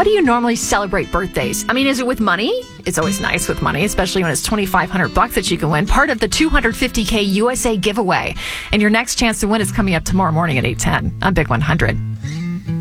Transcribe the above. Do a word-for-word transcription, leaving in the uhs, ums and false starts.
How do you normally celebrate birthdays? I mean, is it with money? It's always nice with money, especially when it's twenty-five hundred bucks that you can win. Part of the two hundred fifty K U S A giveaway. And your next chance to win is coming up tomorrow morning at eight ten on Big one hundred.